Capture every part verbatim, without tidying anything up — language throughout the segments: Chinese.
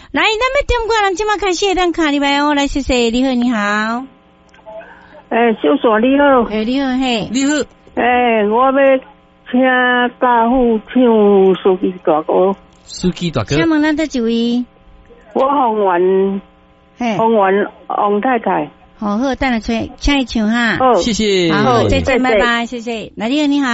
来，咱们点歌人今麦开始咱卡里拜哦，来谢谢，你好你好。 诶，小嫂你好。 诶，你好嘿。 你好。 诶，我要请大户唱司机大哥。 司机大哥。 请问咱得几位？ 我洪源， 嘿， 洪源王太太。 好好，等下吹，请一唱哈。 好， 谢谢。 好，再见，拜拜，谢谢。来，你好，你好。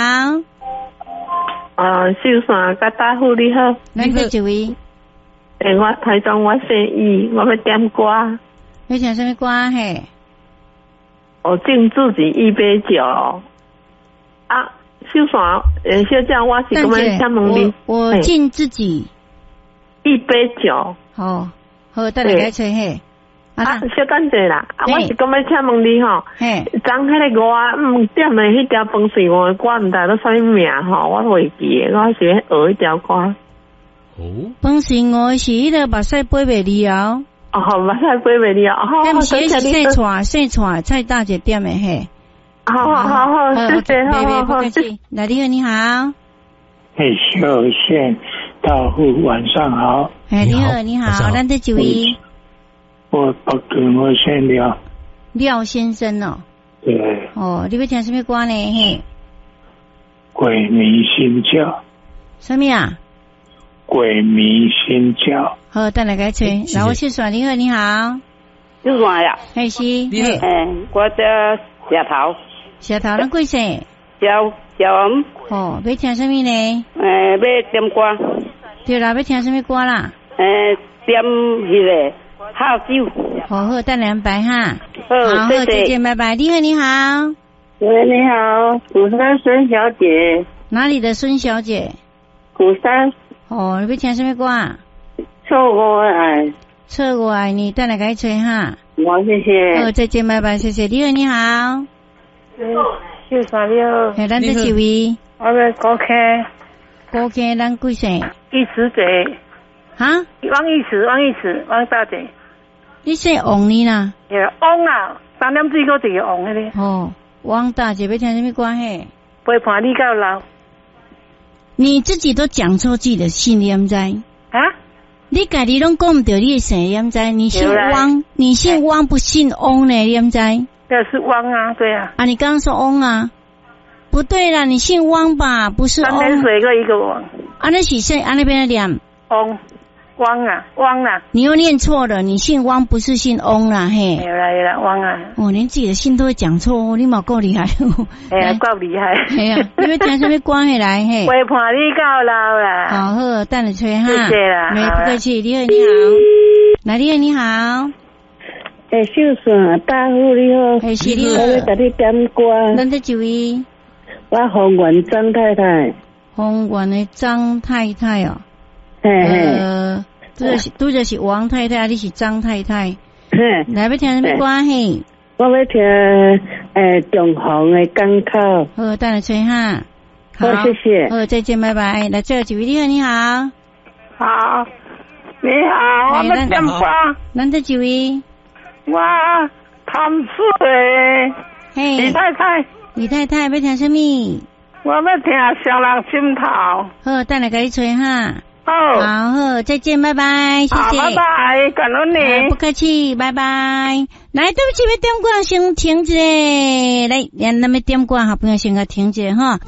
啊，秀山甲大户你好。 咱得几位？ 诶，我台中我姓易，我要点歌。 你唱什么歌嘿？ 我敬自己一杯酒。啊，秀山，诶，小姐，我是咁样请问你。 我我敬自己一杯酒。 好，好，等下来吹嘿。 啊，小等者啦，啊，我是咁样请问你吼， 嘿， 昨迄个我五点的迄条饭水我歌唔知道啥名吼，我袂记的，我是学迄条歌。 哦， 饭水我是迄个目屎飞袂了。 哦，目屎飞袂了，好， 好，谢谢你。细串细串蔡大姐点的嘿。 好好好好，谢谢，好好好，谢谢。 来，你好，你好。 嘿，小县大户晚上好。 哎，你好，你好，咱这几位？ 我北京，我姓廖。 廖先生哦。 对。 哦，你要听什么歌呢？嘿。 鬼迷心窍。 什么啊？ 鬼迷心窍。 好，等来改吹。来，我是说，你好，你好。 你说呀？ 嘿是。 你好。 哎，我叫石头。 石头，咱几岁？ 小小红。 哦，要听什么呢？ 诶，要点歌。 对啦，要听什么歌啦？ 诶，点迄个好酒。 好好，等两百哈。 好， 再见，拜拜。你好，你好。 喂，你好，鼓山孙小姐。 哪里的孙小姐？ 鼓山。 哦，你要听什么歌啊？ 错我爱。 错我爱你，等来改吹哈。 好，谢谢。 好，再见，拜拜，谢谢。你好，你好。 秀山你好。 嘿，咱这几位？ 我要高客。 高客，咱几岁？ 一池姐。 哈？ 王一池，王一池，王大姐。 你姓王呢啦？ 诶，王啊，三点水个一个王迄个。 哦，王大姐要听什么歌嘿？ 陪伴你到老。 你自己都讲错自己的姓，你唔知？ 啊？ 你家己拢讲唔到你的姓，你唔知？你姓汪，你姓汪不姓翁呢？你唔知？ 这是汪啊，对啊。 啊，你刚刚说翁啊？不对啦，你姓汪吧？不是翁。 三点水个一个王。 啊，那是姓啊那边的念。 翁，汪啊，汪啊。 你又念错了，你姓汪不是姓翁啦，嘿。 有啦有啦，汪啊。 哦，连自己的姓都会讲错哦，你嘛够厉害哦。 哎呀，够厉害。 哎呀，你要听什么歌起来嘿？ 陪伴你到老啦。 好好，等你吹哈。 谢谢啦。 没不客气，你好你好。来，你好你好。 诶，秀山大户你好。 嘿，是你好。 我要甲你点歌。 咱这几位？ 我洪源张太太。 洪源的张太太哦。 嘿嘿。 呃，拄就是拄就是王太太，你是张太太。 嘿。 来要听什么歌嘿？ 我要听诶中红的港口。 好，等你吹哈。 好，谢谢。 好，再见，拜拜。来，最后几位你好，你好。 好，你好，我要点歌。 咱这几位？ 我谭氏的嘿， 李太太， 李太太要听什么？ 我要听《双人心头》。 好，等下给你吹哈。 好， 好，好，再见，拜拜，谢谢。 拜拜，感恩你。 不客气，拜拜。来，对不起，要点歌先停一下，来，让咱们点歌好朋友先个停一下哈。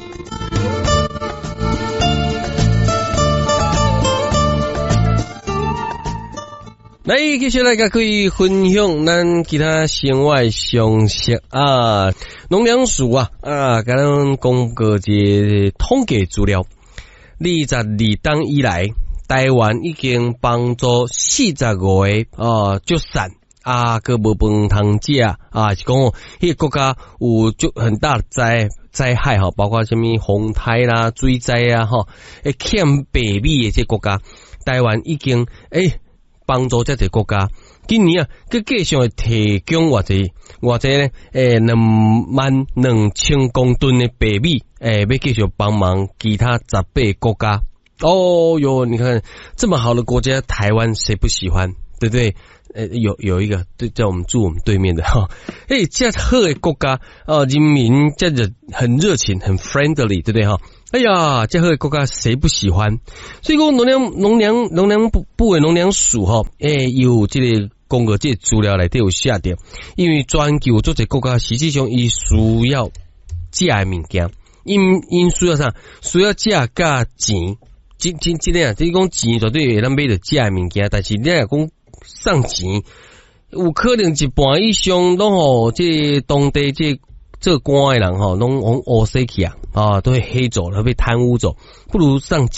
来，继续来甲各位分享咱其他生活常识啊，农粮署啊啊，甲咱公告一个统计资料，二十二档以来，台湾已经帮助四十五个啊救伞啊，个无饭通食啊，是讲迄个国家有就很大的灾灾害哈，包括什么洪灾啦、水灾啊哈，诶欠白米的这国家，台湾已经诶。帮助这个国家，今年啊，佮继续会提供偌济偌济咧，诶，两万两千公吨的白米，诶，要继续帮忙其他十八个国家。哦哟，你看这么好的国家，台湾谁不喜欢？对不对？呃，有有一个对，在我们住我们对面的哈，诶，这好的国家啊，人民这热很热情，很 friendly， 对不对哈？ 哎呀，这好的国家谁不喜欢？所以讲农粮农粮农粮部部委农粮署吼，诶、欸，有这个公告这个资料内底有写着，因为全球做这国家实际上伊需要借的物件，因因需要啥？需要借加钱。真真真的啊，即讲钱绝对会咱买着借的物件，但是你若讲送钱，有可能一半以上拢互这当地这做官的人吼，拢往乌西去啊，啊，都会黑走了，被贪污走，不如送